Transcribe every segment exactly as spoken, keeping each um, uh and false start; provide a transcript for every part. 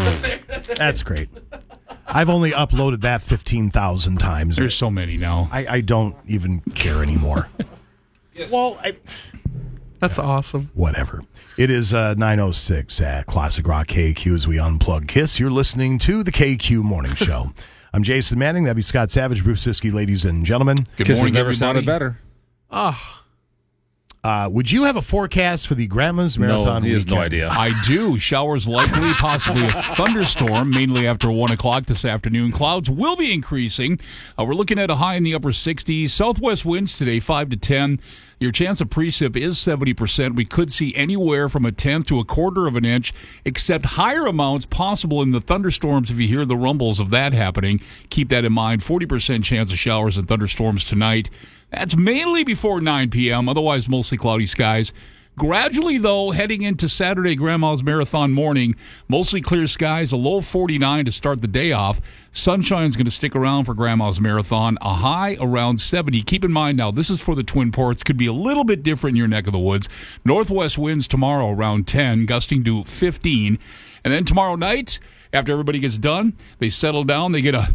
That's great. I've only uploaded that fifteen thousand times. There's so many now. I, I don't even care anymore. Yes. Well, I... That's awesome. Whatever. It is uh, nine oh six at Classic Rock K Q as we unplug KISS. You're listening to the K Q Morning Show. I'm Jason Manning. That'd be Scott Savage, Bruce Siskey, ladies and gentlemen. Good KISS morning, has never everybody. sounded better. Oh. Uh, would you have a forecast for the Grandma's Marathon No, he has weekend? no idea. I do. Showers likely, possibly a thunderstorm, mainly after one o'clock this afternoon. Clouds will be increasing. Uh, we're looking at a high in the upper sixties. Southwest winds today, five to ten. Your chance of precip is seventy percent. We could see anywhere from a tenth to a quarter of an inch, except higher amounts possible in the thunderstorms if you hear the rumbles of that happening. Keep that in mind. forty percent chance of showers and thunderstorms tonight. That's mainly before nine p.m., otherwise mostly cloudy skies. Gradually, though, heading into Saturday Grandma's Marathon morning, mostly clear skies, a low of forty-nine to start the day off. Sunshine's going to stick around for Grandma's Marathon, a high around seventy. Keep in mind now, this is for the Twin Ports. Could be a little bit different in your neck of the woods. Northwest winds tomorrow around ten, gusting to fifteen. And then tomorrow night, after everybody gets done, they settle down. They get a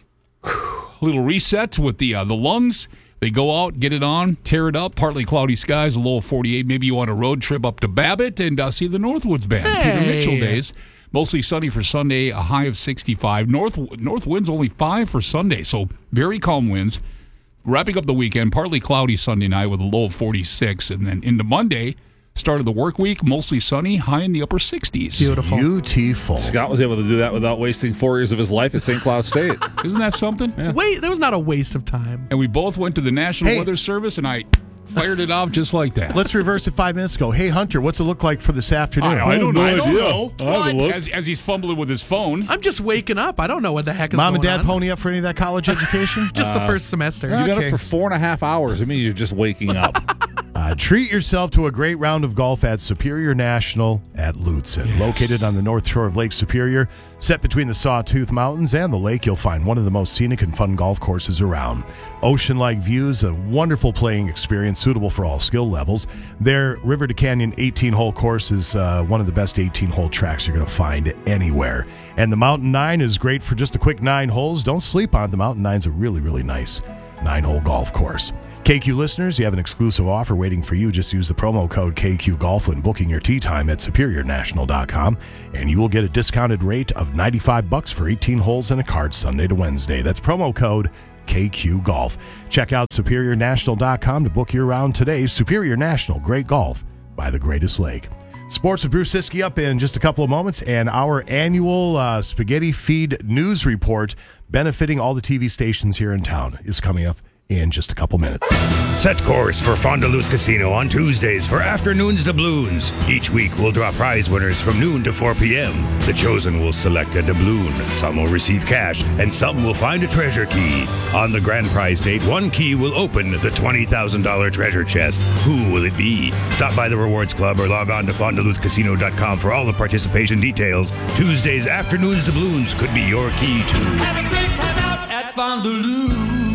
little reset with the uh, the lungs. They go out, get it on, tear it up, partly cloudy skies, a low of forty-eight. Maybe you want a road trip up to Babbitt and uh, see the Northwoods Band. Hey. Peter Mitchell days. Mostly sunny for Sunday, a high of sixty-five. North north winds only five for Sunday, so very calm winds. Wrapping up the weekend, partly cloudy Sunday night with a low of forty-six. And then into Monday, start of the work week, mostly sunny, high in the upper sixties. Beautiful. Beautiful. Scott was able to do that without wasting four years of his life at Saint Cloud State. Isn't that something? Yeah. Wait, that was not a waste of time. And we both went to the National Hey. Weather Service, and I fired it off just like that. Let's reverse it five minutes ago. Hey, Hunter, what's it look like for this afternoon? I- I don't know. I don't idea. know. I haven't What? looked. As, as he's fumbling with his phone. I'm just waking up. I don't know what the heck is Mom going and Dad on. pony up for any of that college education? Just the first semester. You've been Okay. up for four and a half hours. I mean, you're just waking up. Uh, treat yourself to a great round of golf at Superior National at Lutsen. Yes. Located on the north shore of Lake Superior, set between the Sawtooth Mountains and the lake, you'll find one of the most scenic and fun golf courses around. Ocean-like views, a wonderful playing experience suitable for all skill levels. Their River to Canyon eighteen-hole course is uh, one of the best eighteen-hole tracks you're going to find anywhere. And the Mountain Nine is great for just a quick nine holes. Don't sleep on it. The Mountain Nine's a really, really nice nine-hole golf course. K Q listeners, you have an exclusive offer waiting for you. Just use the promo code K Q Golf when booking your tee time at superior national dot com, and you will get a discounted rate of ninety-five bucks for eighteen holes and a cart Sunday to Wednesday. That's promo code K Q Golf. Check out superior national dot com to book your round today. Superior National, great golf by the greatest lake. Sports with Bruce Siskey up in just a couple of moments, and our annual uh, Spaghetti Feed news report benefiting all the T V stations here in town is coming up in just a couple minutes. Set course for Fond du Lac Casino on Tuesdays for Afternoons Doubloons. Each week we'll draw prize winners from noon to four p.m. The chosen will select a doubloon. Some will receive cash, and some will find a treasure key. On the grand prize date, one key will open the twenty thousand dollars treasure chest. Who will it be? Stop by the Rewards Club or log on to fond du lac casino dot com for all the participation details. Tuesdays Afternoons Doubloons could be your key to... Have a great time out at Fond du Lac.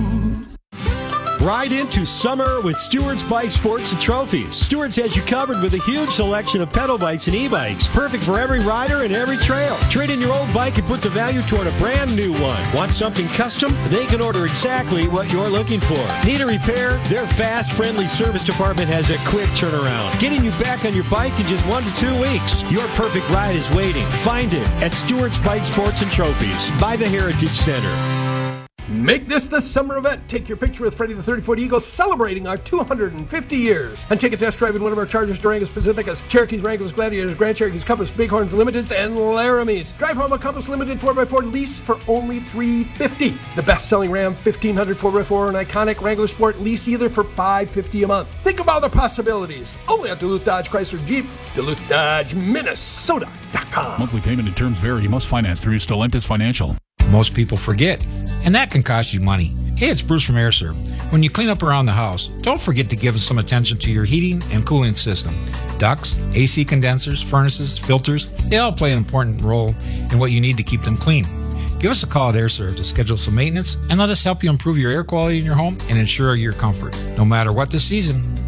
Ride into summer with Stewart's Bike Sports and Trophies. Stewart's has you covered with a huge selection of pedal bikes and e-bikes. Perfect for every rider and every trail. Trade in your old bike and put the value toward a brand new one. Want something custom? They can order exactly what you're looking for. Need a repair? Their fast, friendly service department has a quick turnaround. Getting you back on your bike in just one to two weeks. Your perfect ride is waiting. Find it at Stewart's Bike Sports and Trophies by the Heritage Center. Make this the summer event. Take your picture with Freddie the thirty-foot Eagle celebrating our two hundred fifty years. And take a test drive in one of our Chargers, Durangos, Pacificas, Cherokees, Wranglers, Gladiators, Grand Cherokees, Compass, Bighorns, Limiteds, and Laramies. Drive home a Compass Limited four by four lease for only three hundred fifty dollars. The best-selling Ram fifteen hundred four by four and iconic Wrangler Sport lease either for five hundred fifty dollars a month. Think of all the possibilities. Only at Duluth Dodge Chrysler Jeep, Duluth Dodge Minnesota dot com. Monthly payment and terms vary. You must finance through Stellantis Financial. Most people forget, and that can cost you money. Hey, it's Bruce from AirServe. When you clean up around the house, don't forget to give some attention to your heating and cooling system. Ducts, A C condensers, furnaces, filters, they all play an important role in what you need to keep them clean. Give us a call at AirServe to schedule some maintenance and let us help you improve your air quality in your home and ensure your comfort. No matter what the season,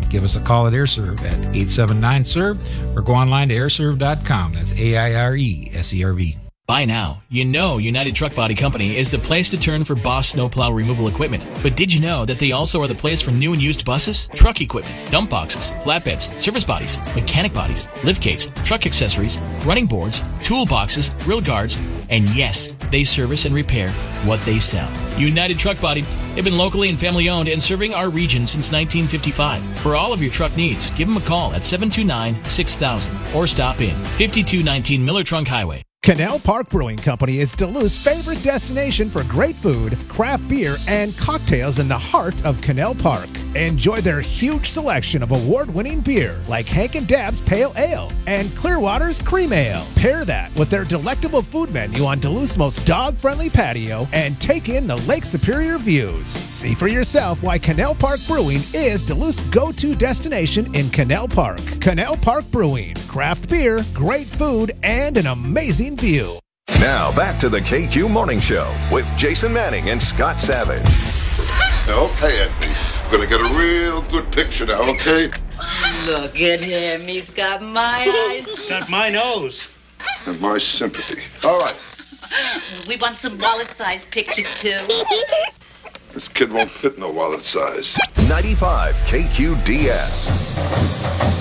Give us a call at AirServe at eight seven nine serve or go online to air serve dot com. That's A I R E S E R V. By now, you know United Truck Body Company is the place to turn for Boss snowplow removal equipment. But did you know that they also are the place for new and used buses, truck equipment, dump boxes, flatbeds, service bodies, mechanic bodies, lift gates, truck accessories, running boards, toolboxes, grill guards, and yes, they service and repair what they sell. United Truck Body, they've been locally and family owned and serving our region since nineteen fifty-five. For all of your truck needs, give them a call at seven two nine, six thousand or stop in fifty-two nineteen Miller Trunk Highway. Canal Park Brewing Company is Duluth's favorite destination for great food, craft beer, and cocktails in the heart of Canal Park. Enjoy their huge selection of award-winning beer like Hank and Dab's Pale Ale and Clearwater's Cream Ale. Pair that with their delectable food menu on Duluth's most dog-friendly patio and take in the Lake Superior views. See for yourself why Canal Park Brewing is Duluth's go-to destination in Canal Park. Canal Park Brewing, craft beer, great food, and an amazing view. Now back to the K Q Morning Show with Jason Manning and Scott Savage. Okay, Anthony. I'm going to get a real good picture now, okay? Look at him. He's got my eyes. Got my nose. And my sympathy. All right. We want some wallet-sized pictures, too. This kid won't fit no wallet size. ninety-five K Q D S.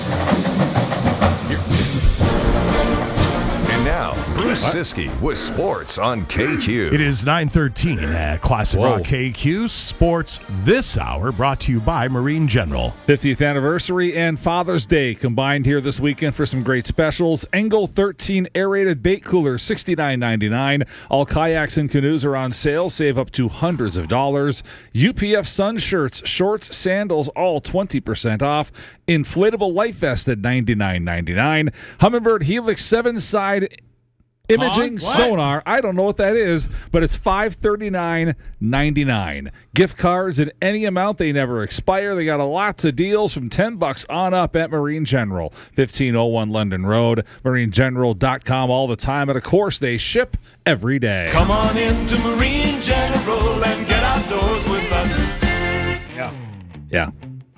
And now, Bruce Siskey with sports on K Q. It is nine thirteen at Classic Whoa. Rock K Q. Sports this hour brought to you by Marine General. fiftieth anniversary and Father's Day combined here this weekend for some great specials. Engel thirteen aerated bait cooler, sixty-nine ninety-nine. All kayaks and canoes are on sale. Save up to hundreds of dollars. U P F sun shirts, shorts, sandals, all twenty percent off. Inflatable life vest at ninety-nine ninety-nine. Humminbird Helix seven-side imaging Huh? What? sonar. I don't know what that is, but it's five thirty-nine ninety-nine. Gift cards in any amount. They never expire. They got a lots of deals from ten bucks on up at Marine General, fifteen oh one London Road, marine general dot com all the time. And of course, they ship every day. Come on into Marine General and get outdoors with us. Yeah. Yeah.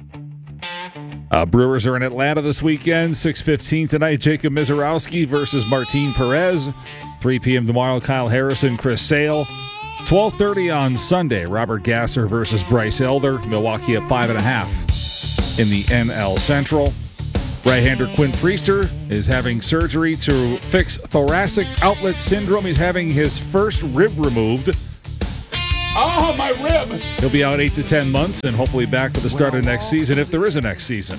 Uh, Brewers are in Atlanta this weekend, six fifteen tonight. Jacob Mizorowski versus Martin Perez. three p.m. tomorrow, Kyle Harrison, Chris Sale. twelve thirty on Sunday, Robert Gasser versus Bryce Elder. Milwaukee at five and a half in the N L Central. Right-hander Quinn Priester is having surgery to fix thoracic outlet syndrome. He's having his first rib removed. Oh, my rib! He'll be out eight to ten months and hopefully back for the start of next season, if there is a next season.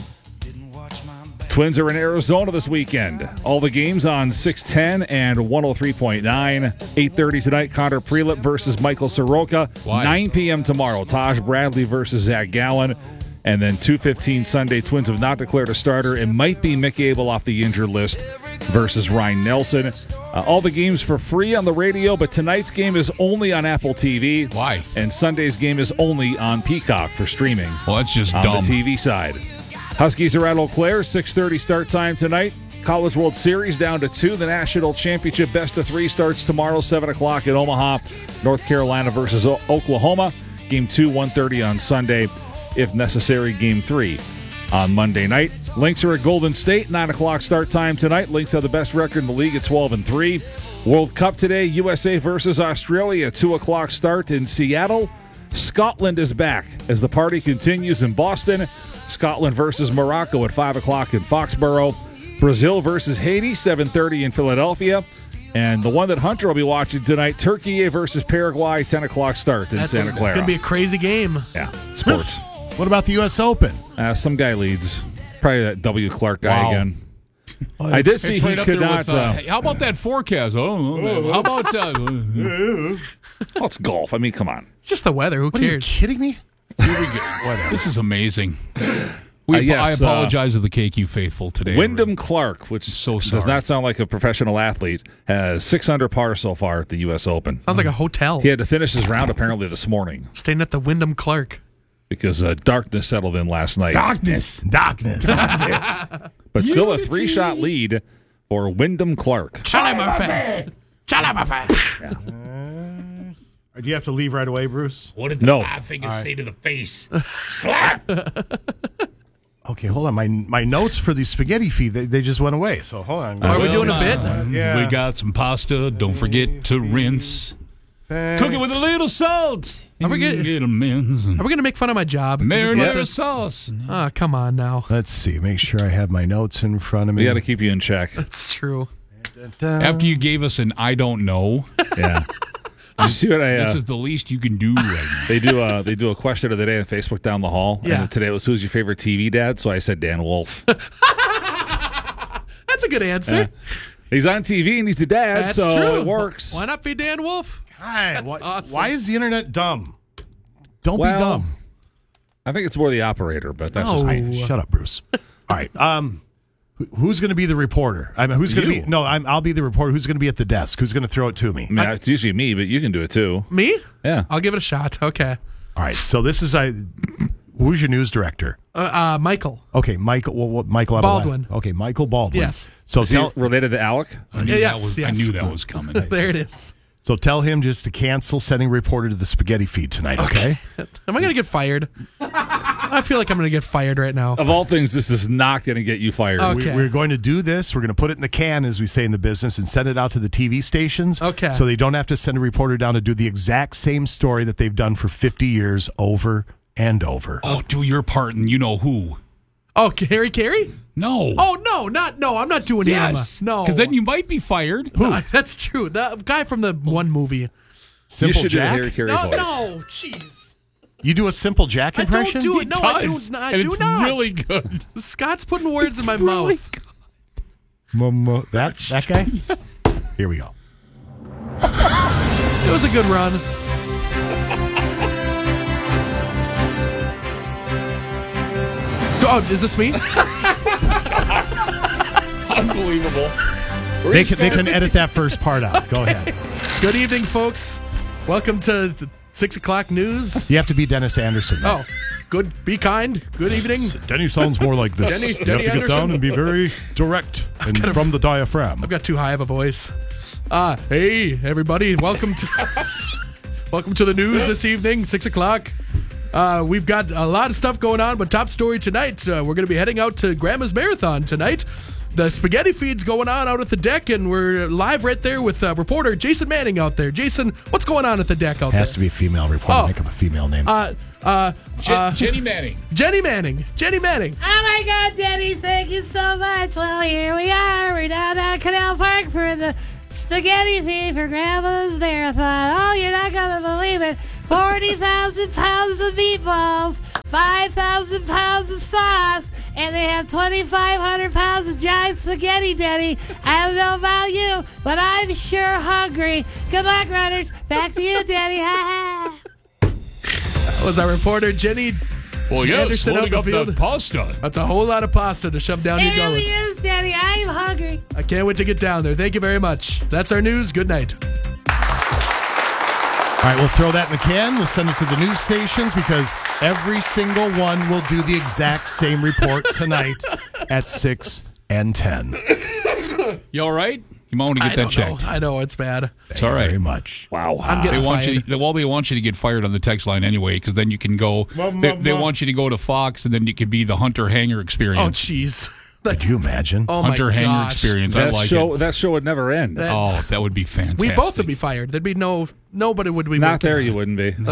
Twins are in Arizona this weekend. All the games on six ten and one oh three point nine. eight thirty tonight, Connor Prelip versus Michael Soroka. Why? nine p.m. tomorrow, Taj Bradley versus Zach Gallen. And then two fifteen Sunday, Twins have not declared a starter. It might be Mick Abel off the injured list versus Ryan Nelson. Uh, all the games for free on the radio, but tonight's game is only on Apple T V. Why? And Sunday's game is only on Peacock for streaming. Well, that's just on dumb. the T V side. Huskies are at Eau Claire, six thirty start time tonight. College World Series down to two. The National Championship best of three starts tomorrow, seven o'clock at Omaha. North Carolina versus o- Oklahoma. Game two, one thirty on Sunday. If necessary, game three on Monday night. Lynx are at Golden State, nine o'clock start time tonight. Lynx have the best record in the league at twelve and three. World Cup today, U S A versus Australia, two o'clock start in Seattle. Scotland is back as the party continues in Boston. Scotland versus Morocco at five o'clock in Foxborough. Brazil versus Haiti, seven thirty in Philadelphia. And the one that Hunter will be watching tonight, Turkey versus Paraguay, ten o'clock start in That's Santa Clara. going to be a crazy game. Yeah, sports. What about the U S Open? Uh, some guy leads. Probably that W. Clark guy Wow. again. Well, I did It's see right he up could there not. with, uh, uh, hey, how about that forecast? Oh, how about uh, well, it's golf. I mean, come on. It's just the weather. Who What, are you cares? kidding me? Here we go. This is amazing. We, Uh, yes, I apologize to the K Q faithful today. Wyndham Clark, which So does sorry. not sound like a professional athlete, has six under par so far at the U S Open. Sounds like a hotel. He had to finish his round apparently this morning Staying at the Wyndham Clark. because uh, darkness settled in last night. Darkness. Darkness. But still a three-shot lead for Wyndham Clark. Charlie Murphy. Charlie Murphy. Do you have to leave right away, Bruce? What did the No. five fingers All right. say to the face? Slap! Okay, hold on. My my notes for the spaghetti feed, they, they just went away. So hold on. Are we doing a bit? Uh, yeah. We got some pasta. Don't forget to rinse. Thanks. Cook it with a little salt. Are we gonna- get a mince and Are we going to make fun of my job? Is this what marinara this- sauce. Oh, come on now. Let's see. Make sure I have my notes in front of me. We got to keep you in check. That's true. After you gave us an I don't know, Yeah. Did you see what I? Uh, this is the least you can do right now. they do. Uh, they do a question of the day on Facebook down the hall. Yeah. And today it was, who's your favorite T V dad? So I said Dan Wolf. That's a good answer. Yeah. He's on T V and he's the dad, That's so true. it works. Why not be Dan Wolf? Hi, That's why, awesome. why is the internet dumb? Don't Well, be dumb. I think it's more the operator, but that's No. just I, me. shut up, Bruce. All right. Um, who- who's going to be the reporter? I mean, who's going to You. be? No, I'm, I'll be the reporter. Who's going to be at the desk? Who's going to throw it to me? I mean, it's usually me, but you can do it too. Me? Yeah. I'll give it a shot. Okay. All right. So this is I. Who's your news director? Uh, uh, Michael. Okay, Michael. Well, what, Michael Abele- Baldwin. Okay, Michael Baldwin. Yes. So Is he tell related to Alec? I knew, Yes, that, was, I yes. knew that was coming. There it is. so tell him just to cancel sending reporter to the spaghetti feed tonight. Okay. Am I going to get fired? I feel like I'm going to get fired right now. Of all things, this is not going to get you fired. Okay. We, we're going to do this. We're going to put it in the can, as we say in the business, and send it out to the T V stations. Okay. So they don't have to send a reporter down to do the exact same story that they've done for fifty years over and over. Oh, do your part and you know who. Oh, Harry Carey? No. Oh, no, not, no, I'm not doing yes. him. No. Because then you might be fired. No, that's true. The guy from the one movie. Simple you should Jack? do the Harry Carey No, voice. no, jeez. You do a Simple Jack I impression? don't do it. No, I does, do, no, I and do it's not. really good. Scott's putting words in my really mouth. Mama, that, that guy? Here we go. It was a good run. Oh, is this me? Unbelievable. They can, they can edit that first part out. Go ahead. Good evening, folks. Welcome to the six o'clock news. You have to be Dennis Anderson. Oh, good. Be kind. Good evening. Denny sounds more like this. Denny- you Denny have to get Anderson? down and be very direct and got a- from the diaphragm. I've got too high of a voice. Uh, hey, everybody. Welcome to welcome to the news this evening, six o'clock. Uh, we've got a lot of stuff going on, but top story tonight, uh, we're going to be heading out to Grandma's Marathon tonight. The spaghetti feed's going on out at the deck, and we're live right there with uh, reporter Jason Manning out there. Jason, what's going on at the deck out Has there? to be a female reporter. Oh. Make up a female name. Uh, uh, Je- uh, Jenny Manning. Jenny Manning. Jenny Manning. Oh my God, Daddy, thank you so much. Well, here we are. We're down at Canal Park for the spaghetti feed for Grandma's Marathon. Oh, you're not going to believe it. forty thousand pounds of meatballs, five thousand pounds of sauce, and they have twenty-five hundred pounds of giant spaghetti, Daddy. I don't know about you, but I'm sure hungry. Good luck, runners. Back to you, Daddy. Ha ha. That was our reporter, Jenny Well, yes, Anderson out loading the up field. that pasta. That's a whole lot of pasta to shove down It your really gullet. is, Daddy. I'm hungry. I can't wait to get down there. Thank you very much. That's our news. Good night. All right, we'll throw that in the can. We'll send it to the news stations because every single one will do the exact same report tonight at six and ten. You all right? You might want to get I that don't checked. know. I know it's bad. It's all right. Very much. Wow. I'm getting They want fired. you. Well, they want you to get fired on the text line anyway, because then you can go. They, they want you to go to Fox, and then you could be the Hunter Hanger Oh, experience. jeez. Could you imagine? Oh, Hunter my Hanger gosh. experience. I That like show it. that show would never end. That- Oh, that would be fantastic. We both would be fired. There'd be no, nobody would be Not working there, on you it. wouldn't be.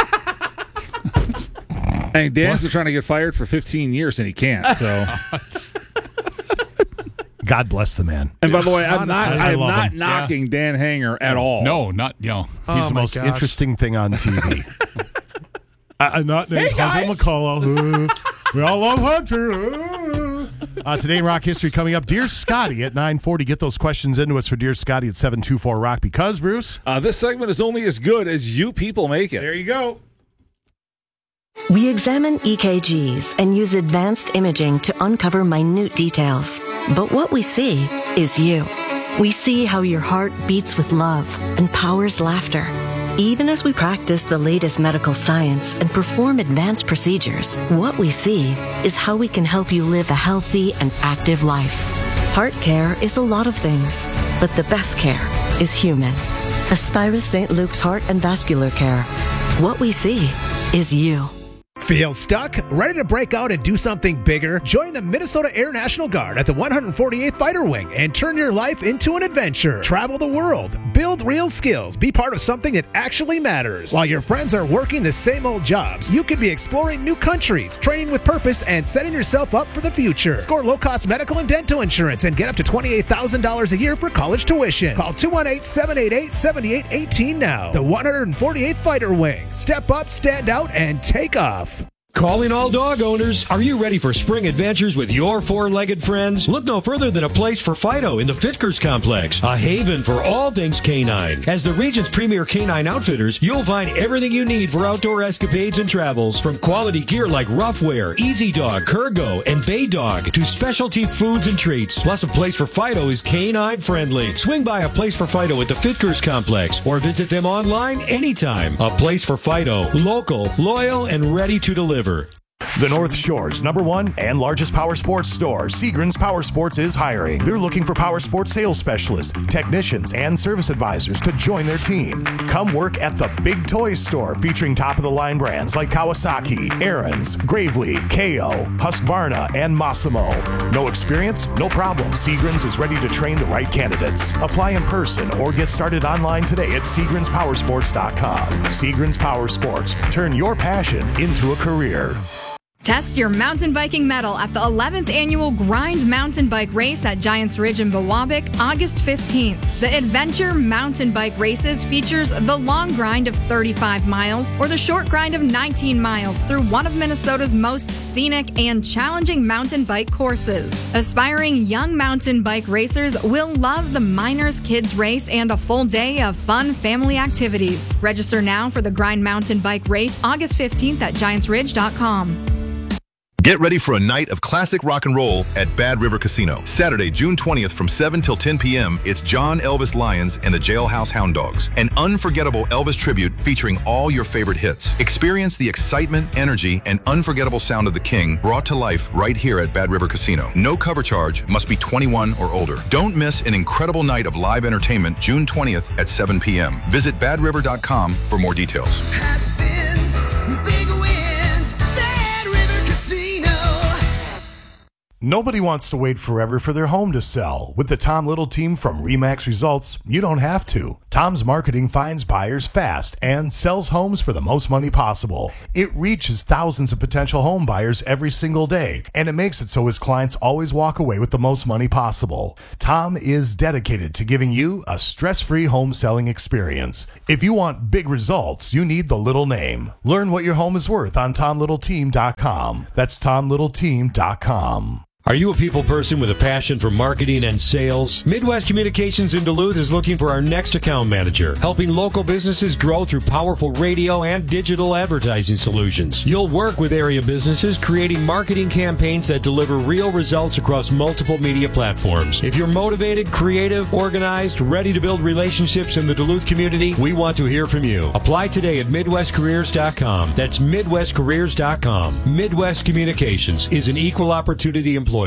Hey, Dan's been trying to get fired for fifteen years and he can't. So, God bless the man. and by the way, I'm not Honestly, I I'm love not him. knocking Dan Hanger at all. No, not you know. He's Oh, the my most gosh. interesting thing on T V. I, I'm not named Hey, Hunter guys. McCullough. Uh, we all love Hunter. Uh. Uh, today in Rock History coming up, Dear Scotty at nine forty. Get those questions into us for Dear Scotty at seven two four Rock because, Bruce. Uh, this segment is only as good as you people make it. There you go. We examine E K Gs and use advanced imaging to uncover minute details. But what we see is you. We see how your heart beats with love and powers laughter. Even as we practice the latest medical science and perform advanced procedures, what we see is how we can help you live a healthy and active life. Heart care is a lot of things, but the best care is human. Aspirus Saint Luke's Heart and Vascular Care. What we see is you. Feel stuck? Ready to break out and do something bigger? Join the Minnesota Air National Guard at the one hundred forty-eighth Fighter Wing and turn your life into an adventure. Travel the world, build real skills, be part of something that actually matters. While your friends are working the same old jobs, you could be exploring new countries, training with purpose, and setting yourself up for the future. Score low-cost medical and dental insurance and get up to twenty-eight thousand dollars a year for college tuition. Call two one eight, seven eight eight, seven eight one eight now. The one hundred forty-eighth Fighter Wing. Step up, stand out, and take off. Calling all dog owners. Are you ready for spring adventures with your four-legged friends? Look no further than a place for Fido in the Fitkers Complex, a haven for all things canine. As the region's premier canine outfitters, you'll find everything you need for outdoor escapades and travels, from quality gear like Roughwear, Easy Dog, Kurgo, and Bay Dog, to specialty foods and treats. Plus, a place for Fido is canine friendly. Swing by a place for Fido at the Fitkers Complex or visit them online anytime. A place for Fido, local, loyal, and ready to deliver. The North Shore's number one and largest power sports store, Seagram's Power Sports, is hiring. They're looking for power sports sales specialists, technicians, and service advisors to join their team. Come work at the Big Toys store, featuring top-of-the-line brands like Kawasaki, Ariens, Gravely, K O, Husqvarna, and Massimo. No experience? No problem. Seagram's is ready to train the right candidates. Apply in person or get started online today at Seagrams Power Sports dot com. Seagram's Power Sports. Turn your passion into a career. Test your mountain biking mettle at the eleventh Annual Grind Mountain Bike Race at Giants Ridge in Biwabik, August fifteenth. The Adventure Mountain Bike Races features the long grind of thirty-five miles or the short grind of nineteen miles through one of Minnesota's most scenic and challenging mountain bike courses. Aspiring young mountain bike racers will love the Miners Kids Race and a full day of fun family activities. Register now for the Grind Mountain Bike Race August fifteenth at giants ridge dot com. Get ready for a night of classic rock and roll at Bad River Casino. Saturday, June twentieth from seven till ten p.m., it's John Elvis Lyons and the Jailhouse Hound Dogs. An unforgettable Elvis tribute featuring all your favorite hits. Experience the excitement, energy, and unforgettable sound of the King brought to life right here at Bad River Casino. No cover charge, must be twenty-one or older. Don't miss an incredible night of live entertainment June twentieth at seven p.m. Visit bad river dot com for more details. Nobody wants to wait forever for their home to sell. With the Tom Little team from RE/MAX Results, you don't have to. Tom's marketing finds buyers fast and sells homes for the most money possible. It reaches thousands of potential home buyers every single day, and it makes it so his clients always walk away with the most money possible. Tom is dedicated to giving you a stress-free home selling experience. If you want big results, you need the Little name. Learn what your home is worth on tom little team dot com. That's tom little team dot com. Are you a people person with a passion for marketing and sales? Midwest Communications in Duluth is looking for our next account manager, helping local businesses grow through powerful radio and digital advertising solutions. You'll work with area businesses creating marketing campaigns that deliver real results across multiple media platforms. If you're motivated, creative, organized, ready to build relationships in the Duluth community, we want to hear from you. Apply today at midwest careers dot com. That's midwest careers dot com. Midwest Communications is an equal opportunity employer.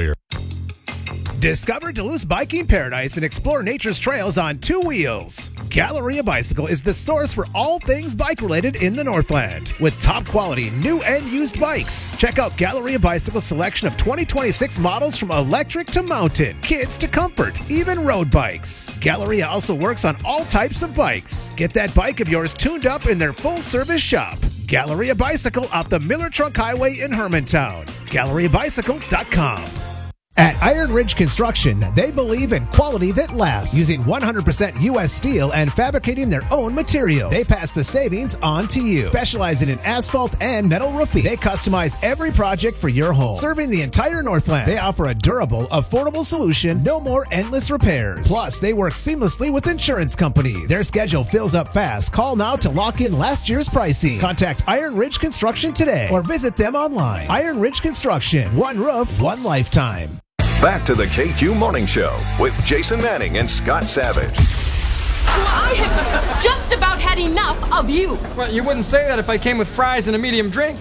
Discover Duluth's biking paradise and explore nature's trails on two wheels. Galleria Bicycle is the source for all things bike-related in the Northland. With top-quality new and used bikes. Check out Galleria Bicycle's selection of twenty twenty-six models from electric to mountain, kids to comfort, even road bikes. Galleria also works on all types of bikes. Get that bike of yours tuned up in their full-service shop. Galleria Bicycle off the Miller Trunk Highway in Hermantown. galleria bicycle dot com. At Iron Ridge Construction, they believe in quality that lasts, using one hundred percent U S steel and fabricating their own materials. They pass the savings on to you. Specializing in asphalt and metal roofing, they customize every project for your home. Serving the entire Northland, they offer a durable, affordable solution, no more endless repairs. Plus, they work seamlessly with insurance companies. Their schedule fills up fast. Call now to lock in last year's pricing. Contact Iron Ridge Construction today or visit them online. Iron Ridge Construction, one roof, one lifetime. Back to the K Q Morning Show with Jason Manning and Scott Savage. Well, I have just about had enough of you. Well, you wouldn't say that if I came with fries and a medium drink.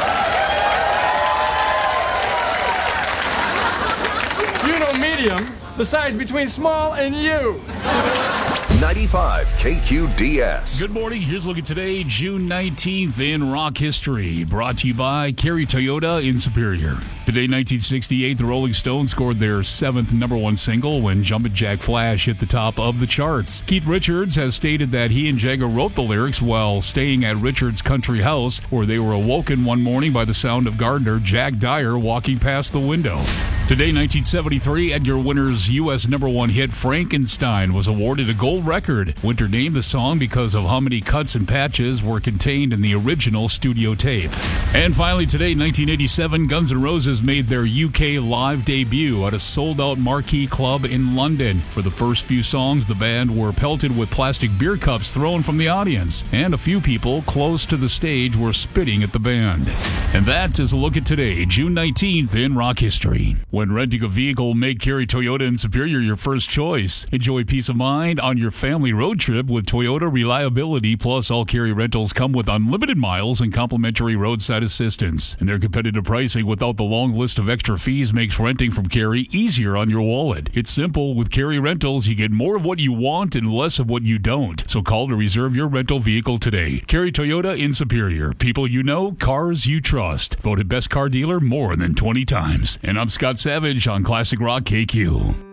You know medium. the size between small and you. ninety-five K Q D S. Good morning. Here's a look at today, June nineteenth in rock history. Brought to you by Kerry Toyota in Superior. Today, nineteen sixty-eight, the Rolling Stones scored their seventh number one single when Jumpin' Jack Flash hit the top of the charts. Keith Richards has stated that he and Jagger wrote the lyrics while staying at Richards' country house, where they were awoken one morning by the sound of gardener Jack Dyer walking past the window. Today, nineteen seventy-three, Edgar Winter's U S number one hit Frankenstein was awarded a gold record. Winter named the song because of how many cuts and patches were contained in the original studio tape. And finally today, nineteen eighty-seven, Guns N' Roses made their U K live debut at a sold-out marquee club in London. For the first few songs, the band were pelted with plastic beer cups thrown from the audience, and a few people close to the stage were spitting at the band. And that is a look at today, June nineteenth in rock history. When renting a vehicle, make Kerry Toyota in Superior your first choice. Enjoy peace of mind on your family road trip with Toyota reliability, plus all Kerry rentals come with unlimited miles and complimentary roadside assistance. And their competitive pricing without the long list of extra fees makes renting from Kerry easier on your wallet. It's simple. With Kerry Rentals, you get more of what you want and less of what you don't. So call to reserve your rental vehicle today. Kerry Toyota in Superior. People you know, cars you trust. Voted best car dealer more than twenty times. And I'm Scott Savage on Classic Rock K Q.